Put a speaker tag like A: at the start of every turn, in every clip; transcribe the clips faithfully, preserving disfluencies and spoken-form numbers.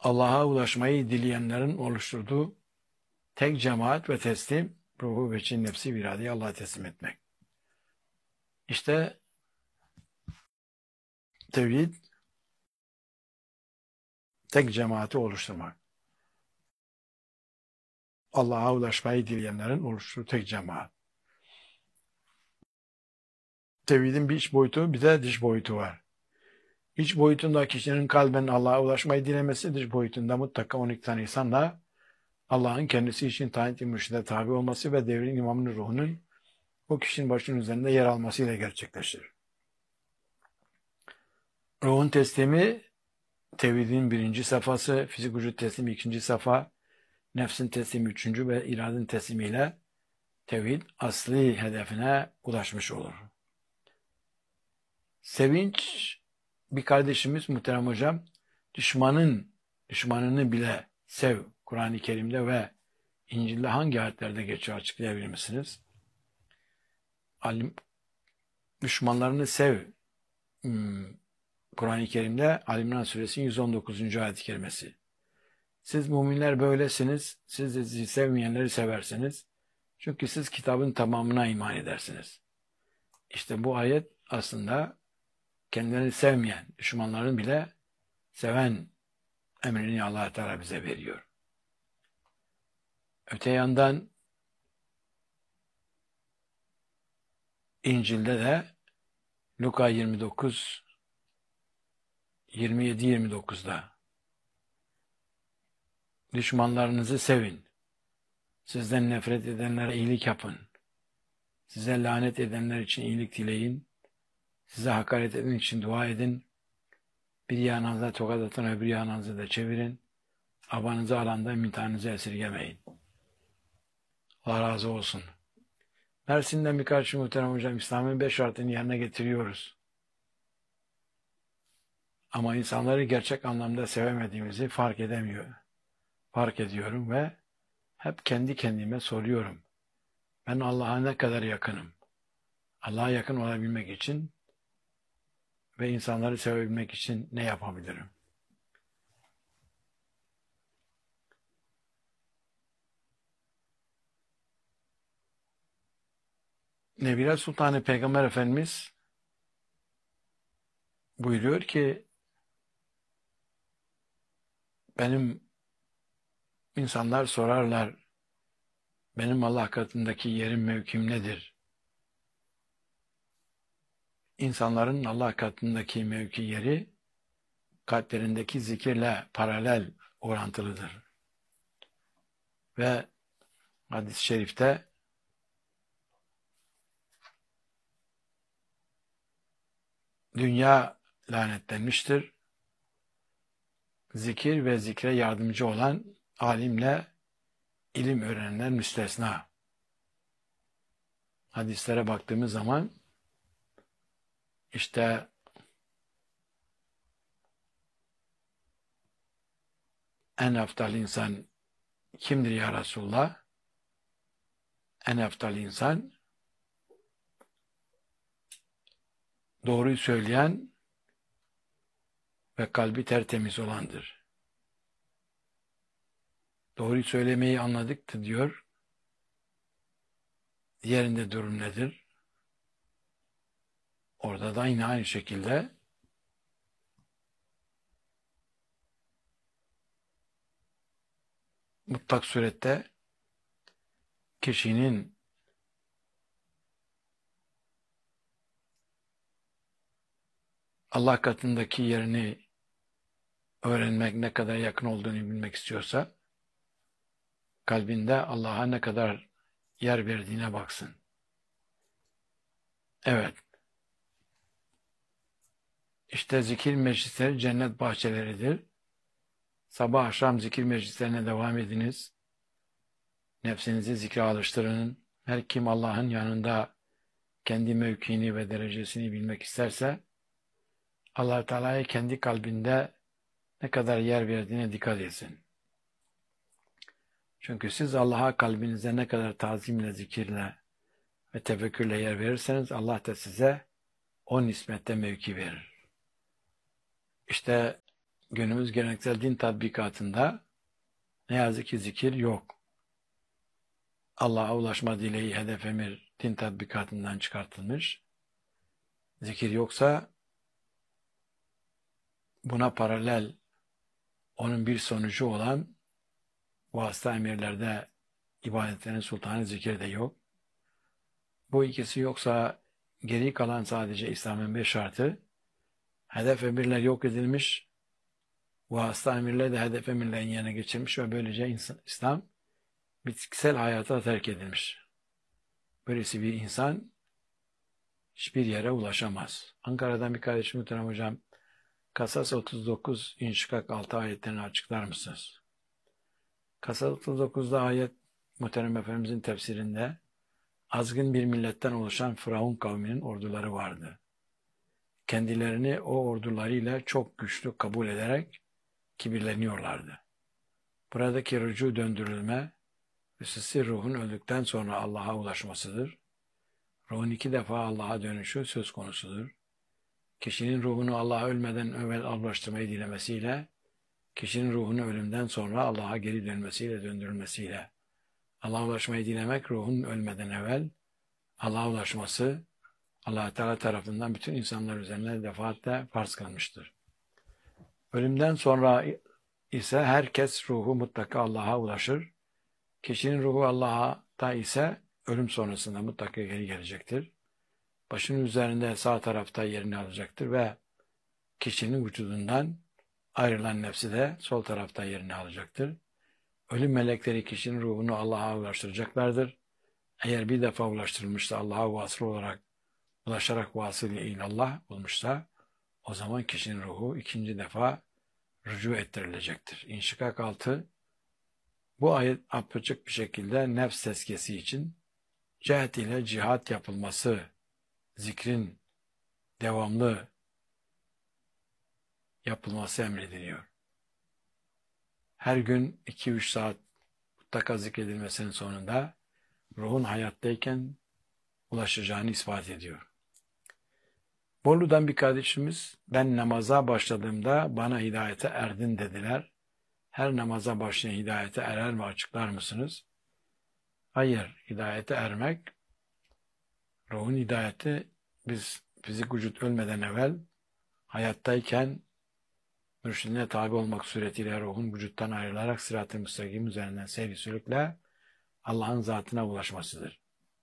A: Allah'a ulaşmayı dileyenlerin oluşturduğu tek cemaat ve teslim, ruhu ve çin nefsi bir iradeyi Allah'a teslim etmek. İşte tevhid, tek cemaati oluşturmak. Allah'a ulaşmayı dileyenlerin oluşturduğu tek cemaat. Tevhidin bir iç boyutu, bir de dış boyutu var. İç boyutunda kişinin kalben Allah'a ulaşmayı dilemesi, dış boyutunda mutlaka on iki tane insanla Allah'ın kendisi için tayin mürşide tabi olması ve devrin imamının ruhunun o kişinin başının üzerinde yer almasıyla gerçekleşir. Ruhun teslimi tevhidin birinci safhası, fizik vücut teslimi ikinci safha, nefsin teslimi üçüncü ve iradenin teslimiyle tevhid asli hedefine ulaşmış olur. Sevinç, bir kardeşimiz muhterem hocam, düşmanın, düşmanını bile sev, Kur'an-ı Kerim'de ve İncil'de hangi ayetlerde geçiyor açıklayabilir misiniz? Alim, düşmanlarını sev, hmm, Kur'an-ı Kerim'de Ali İmran Suresinin yüz on dokuzuncu ayet-i kerimesi. Siz müminler böylesiniz, siz sizi sevmeyenleri seversiniz. Çünkü siz kitabın tamamına iman edersiniz. İşte bu ayet aslında kendilerini sevmeyen, düşmanların bile seven emrini Allah Teala bize veriyor. Öte yandan İncil'de de Luka yirmi dokuz yirmi yedi yirmi dokuzda düşmanlarınızı sevin. Sizden nefret edenlere iyilik yapın. Size lanet edenler için iyilik dileyin. Size hakaret eden için dua edin. Bir yanınıza tokat atın, öbür yanınıza da çevirin. Abanızı alanda imtihanınızı esirgemeyin. Allah razı olsun. Mersin'den birkaç muhterem hocam, İslam'ın beş şartını yerine getiriyoruz. Ama insanları gerçek anlamda sevemediğimizi fark edemiyor. Fark ediyorum ve hep kendi kendime soruyorum. Ben Allah'a ne kadar yakınım? Allah'a yakın olabilmek için ve insanları sevebilmek için ne yapabilirim? Nebile Sultanı Peygamber Efendimiz buyuruyor ki benim insanlar sorarlar benim Allah katındaki yerim mevkim nedir? İnsanların Allah katındaki mevki yeri kalplerindeki zikirle paralel orantılıdır. Ve hadis-i şerifte dünya lanetlenmiştir. Zikir ve zikre yardımcı olan alimle ilim öğrenenler müstesna. Hadislere baktığımız zaman işte en eftal insan kimdir ya Resulullah? En eftal insan doğruyu söyleyen ve kalbi tertemiz olandır. Doğruyu söylemeyi anladık diyor. Diğerinde durum nedir? Orada da yine aynı şekilde mutlak surette kişinin Allah katındaki yerini öğrenmek, ne kadar yakın olduğunu bilmek istiyorsa kalbinde Allah'a ne kadar yer verdiğine baksın. Evet. İşte zikir meclisleri cennet bahçeleridir. Sabah akşam zikir meclislerine devam ediniz. Nefsinizi zikre alıştırın. Her kim Allah'ın yanında kendi mevkiini ve derecesini bilmek isterse Allah Teala'ya kendi kalbinde ne kadar yer verdiğine dikkat etsin. Çünkü siz Allah'a kalbinize ne kadar tazimle, zikirle ve tefekkürle yer verirseniz Allah da size o nispette mevki verir. İşte günümüz geleneksel din tatbikatında ne yazık ki zikir yok. Allah'a ulaşma dileği hedef emir din tatbikatından çıkartılmış. Zikir yoksa buna paralel onun bir sonucu olan vasıta emirlerde ibadetlerin sultanı zikir de yok. Bu ikisi yoksa geri kalan sadece İslam'ın beş şartı. Hedef emirler yok edilmiş, vasıta emirler de hedef emirlerin yerine geçirilmiş ve böylece insan, İslam bitkisel hayata terk edilmiş. Böylesi bir insan hiçbir yere ulaşamaz. Ankara'dan bir kardeşim muhterem hocam, Kasas otuz dokuz İnşikak altı ayetlerini açıklar mısınız? Kasas otuz dokuzda ayet muhterem Efendimizin tefsirinde azgın bir milletten oluşan Firavun kavminin orduları vardı. Kendilerini o ordularıyla çok güçlü kabul ederek kibirleniyorlardı. Buradaki rücu döndürülme, hususi ruhun öldükten sonra Allah'a ulaşmasıdır. Ruhun iki defa Allah'a dönüşü söz konusudur. Kişinin ruhunu Allah'a ölmeden evvel ulaştırmayı dilemesiyle, kişinin ruhunu ölümden sonra Allah'a geri dönmesiyle, döndürülmesiyle, Allah'a ulaşmayı dilemek, ruhun ölmeden evvel Allah'a ulaşması, Allah Teala tarafından bütün insanlar üzerine defaatle farz kılmıştır. Ölümden sonra ise herkes ruhu mutlaka Allah'a ulaşır. Kişinin ruhu Allah'a ise ölüm sonrasında mutlaka geri gelecektir. Başının üzerinde sağ tarafta yerini alacaktır ve kişinin vücudundan ayrılan nefsi de sol tarafta yerini alacaktır. Ölüm melekleri kişinin ruhunu Allah'a ulaştıracaklardır. Eğer bir defa ulaştırılmışsa, Allah'a vasıl olarak ulaşarak vasıl ilallah olmuşsa, o zaman kişinin ruhu ikinci defa rücu ettirilecektir. İnşikak altı, bu ayet apaçık bir şekilde nefs tezkiyesi için cehd ile cihat yapılması, zikrin devamlı yapılması emrediliyor. Her gün iki üç saat mutlaka zikredilmesinin sonunda ruhun hayattayken ulaşacağını ispat ediyor. Bolu'dan bir kardeşimiz, ben namaza başladığımda bana hidayete erdin dediler. Her namaza başlayan hidayete erer mi, açıklar mısınız? Hayır, hidayete ermek, ruhun hidayeti, biz fizik vücut ölmeden evvel hayattayken mürşidine tabi olmak suretiyle ruhun vücuttan ayrılarak sırat-ı müstakim üzerinden seyri sülükle Allah'ın zatına ulaşmasıdır.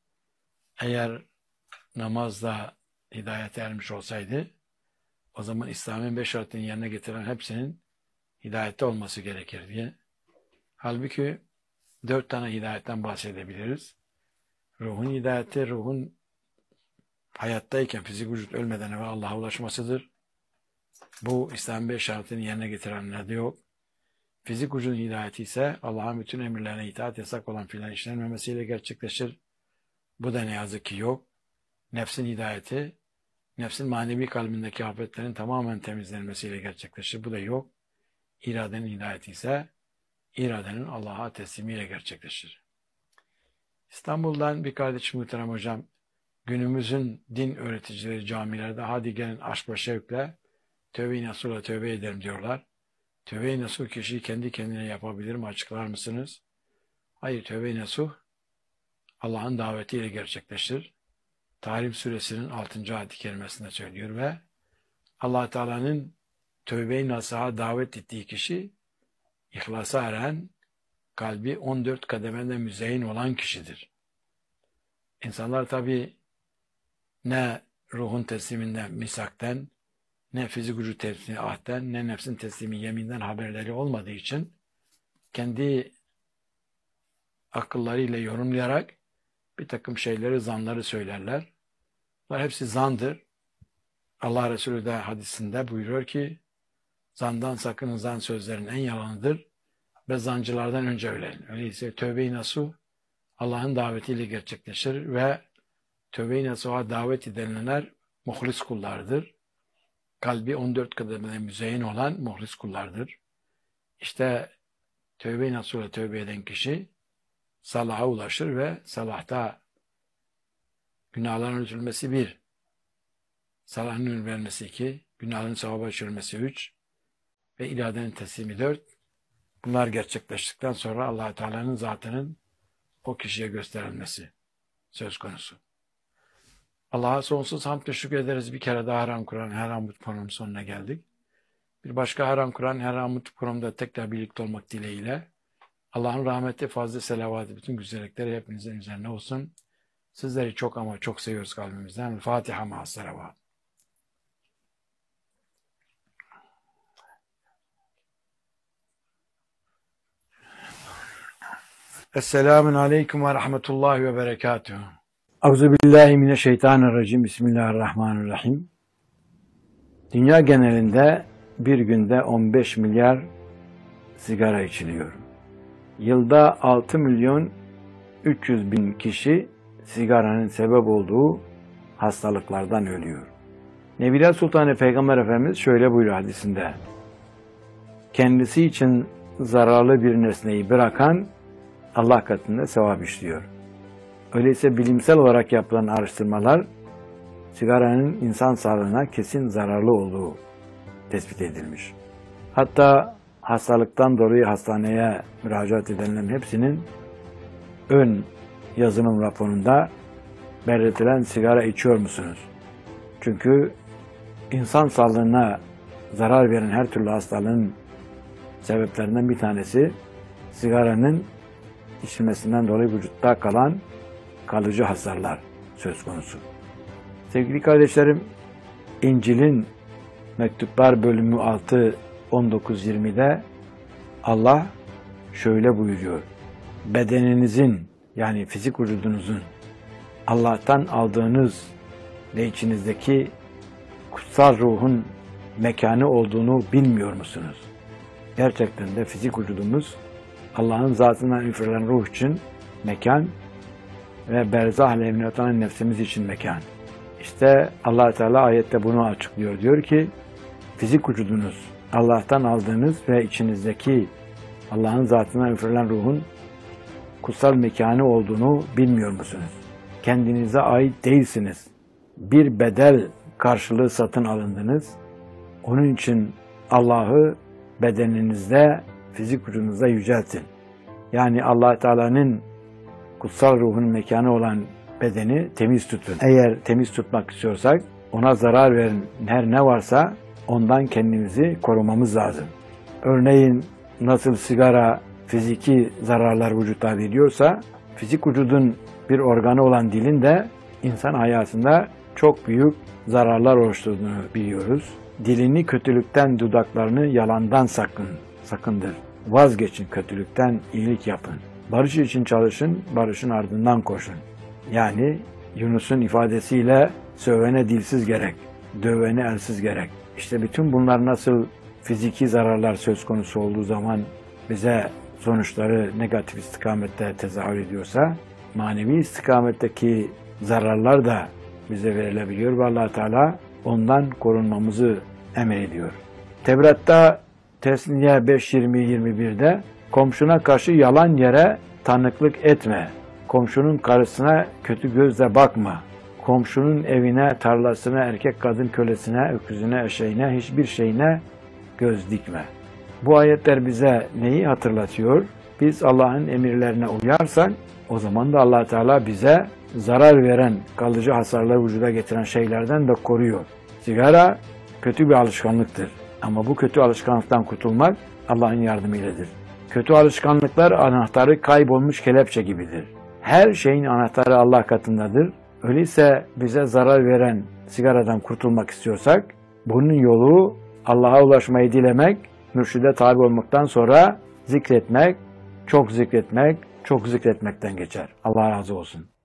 A: Eğer namazda hidayete ermiş olsaydı, o zaman İslam'ın beş şartını yerine getiren hepsinin hidayette olması gerekirdi. Halbuki dört tane hidayetten bahsedebiliriz. Ruhun hidayeti, ruhun hayattayken fizik vücut ölmeden evvel Allah'a ulaşmasıdır. Bu İslam'ın beş şartını yerine getirenlerde yok. Fizik vücudun hidayeti ise Allah'ın bütün emirlerine itaat yasak olan filan işlenmemesiyle gerçekleşir. Bu da ne yazık ki yok. Nefsin hidayeti, nefsin manevi kalbindeki afetlerin tamamen temizlenmesiyle gerçekleşir. Bu da yok. İradenin hidayeti ise iradenin Allah'a teslimiyle gerçekleşir. İstanbul'dan bir kardeşim muhterem hocam, günümüzün din öğreticileri camilerde hadi gelin aşk ve şevkle tövbe-i nasuhla tövbe edelim diyorlar. Tövbe-i nasuh kişi kendi kendine yapabilir mi, açıklar mısınız? Hayır, tövbe-i nasuh Allah'ın davetiyle gerçekleşir. Tahrim suresinin altıncı ayet-i kerimesinde söylüyor ve Allah Teala'nın tövbe-i nasuha davet ettiği kişi ihlasa eren, kalbi on dört kademede müzeyyin olan kişidir. İnsanlar tabi ne ruhun tesliminden, misakten, ne fizik gücü teslimi ahden, ne nefsin teslimi yeminden haberleri olmadığı için kendi akıllarıyla yorumlayarak bir takım şeyleri, zanları söylerler. Bunlar hepsi zandır. Allah Resulü de hadisinde buyuruyor ki, zandan sakının, zan sözlerin en yalanıdır ve zancılardan önce ölerin. Öyleyse tövbe-i nasuh Allah'ın davetiyle gerçekleşir ve tövbe-i nasuha davet edilenler muhlis kullardır. Kalbi on dört kademede müzeyyin olan muhlis kullardır. İşte tövbe-i nasuhla tövbe eden kişi salaha ulaşır ve salahta günahların örtülmesi bir, salahın ünlü vermesi iki, günahların sevaba çürümesi üç ve iradenin teslimi dört. Bunlar gerçekleştikten sonra Allah Teala'nın zatının o kişiye gösterilmesi söz konusu. Allah'a sonsuz hamd ve şükür ederiz. Bir kere daha Haram Kur'an, Her Hamd programının sonuna geldik. Bir başka Haram Kur'an, Her Hamd programında tekrar birlikte olmak dileğiyle Allah'ın rahmeti, fazla selavatı, bütün güzellikleri hepinizin üzerine olsun. Sizleri çok ama çok seviyoruz kalbimizden. Fatiha ma'as salavat. Esselamun aleyküm ve rahmetullahi ve berekatuhu. Euzubillahimineşşeytanirracim. Bismillahirrahmanirrahim. Dünya genelinde bir günde on beş milyar sigara içiliyor. Yılda altı milyon üç yüz bin kişi sigaranın sebep olduğu hastalıklardan ölüyor. Nebiler Sultanı Peygamber Efendimiz şöyle buyuruyor hadisinde: kendisi için zararlı bir nesneyi bırakan Allah katında sevap işliyor. Öyleyse bilimsel olarak yapılan araştırmalar sigaranın insan sağlığına kesin zararlı olduğu tespit edilmiş. Hatta hastalıktan dolayı hastaneye müracaat edenlerin hepsinin ön yazılım raporunda belirtilen sigara içiyor musunuz? Çünkü insan sağlığına zarar veren her türlü hastalığın sebeplerinden bir tanesi sigaranın içilmesinden dolayı vücutta kalan kalıcı hasarlar söz konusu. Sevgili kardeşlerim, İncil'in Mektuplar bölümü altı on dokuz yirmide Allah şöyle buyuruyor: bedeninizin, yani fizik vücudunuzun Allah'tan aldığınız ve içinizdeki kutsal ruhun mekanı olduğunu bilmiyor musunuz? Gerçekten de fizik vücudumuz Allah'ın zatından üfürülen ruh için mekan ve berzah alemine atılan nefsimiz için mekan. İşte Allah Teala ayette bunu açıklıyor. Diyor ki, fizik vücudunuz Allah'tan aldığınız ve içinizdeki Allah'ın zatından üfürülen ruhun kutsal mekanı olduğunu bilmiyor musunuz? Kendinize ait değilsiniz. Bir bedel karşılığı satın alındınız. Onun için Allah'ı bedeninizde, fizik vücudunuzda yüceltin. Yani Allah Teala'nın kutsal ruhun mekanı olan bedeni temiz tutun. Eğer temiz tutmak istiyorsak ona zarar veren her ne varsa ondan kendimizi korumamız lazım. Örneğin nasıl sigara fiziki zararlar vücutta veriyorsa, fizik vücudun bir organı olan dilin de insan hayatında çok büyük zararlar oluşturduğunu biliyoruz. Dilini kötülükten, dudaklarını yalandan sakın, sakındır. Vazgeçin kötülükten, iyilik yapın. Barış için çalışın, barışın ardından koşun. Yani Yunus'un ifadesiyle sövene dilsiz gerek, dövene elsiz gerek. İşte bütün bunlar nasıl fiziki zararlar söz konusu olduğu zaman bize sonuçları negatif istikamette tezahür ediyorsa, manevi istikametteki zararlar da bize verilebiliyor ve Allah Teala ondan korunmamızı emrediyor. Tevrat'ta Tesniye beş yirmi yirmi birde komşuna karşı yalan yere tanıklık etme. Komşunun karısına kötü gözle bakma. Komşunun evine, tarlasına, erkek kadın kölesine, öküzüne, eşeğine, hiçbir şeyine göz dikme. Bu ayetler bize neyi hatırlatıyor? Biz Allah'ın emirlerine uyarsak o zaman da Allah Teala bize zarar veren, kalıcı hasarları vücuda getiren şeylerden de koruyor. Sigara kötü bir alışkanlıktır. Ama bu kötü alışkanlıktan kurtulmak Allah'ın yardımıyladır. Kötü alışkanlıklar anahtarı kaybolmuş kelepçe gibidir. Her şeyin anahtarı Allah katındadır. Öyleyse bize zarar veren sigaradan kurtulmak istiyorsak bunun yolu Allah'a ulaşmayı dilemek, mürşide tabi olmaktan sonra zikretmek, çok zikretmek, çok zikretmekten geçer. Allah razı olsun.